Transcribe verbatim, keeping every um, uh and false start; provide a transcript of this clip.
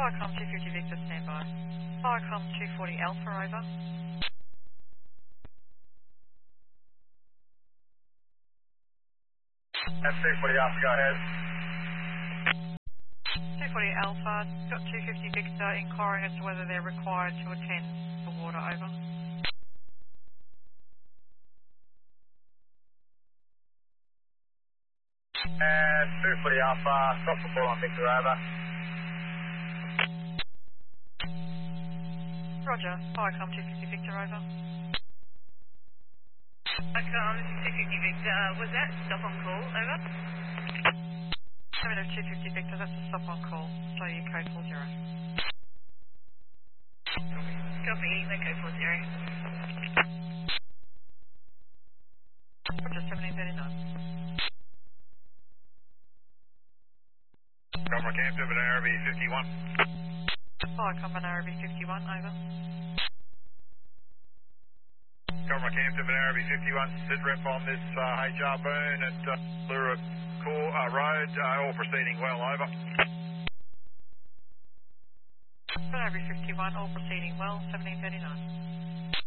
Viacom two fifty Victor, standby. Viacom two forty Alpha, over. That's two forty Alpha, go ahead. two forty Alpha, got two fifty Victor, inquiring as to whether they're required to attend the water, over. And two forty Alpha, stop the ball on Victor, over. Roger, Viacom two fifty Victor, over. Viacom two fifty Victor, was that stop on call, over? seven oh two fifty Victor, that's a stop on call, so you code four zero. Copy, Echo four zero. Roger, seventeen thirty-nine. Cobra Campton, Banana R B fifty-one. Viacom Banana R B fifty-one, over. Cobra Campton, Banana R B fifty-one, sit rep on this uh, H R Boone at uh, Lura Core uh, Road, uh, all proceeding well, over. Banana R B fifty-one, all proceeding well, seventeen thirty-nine.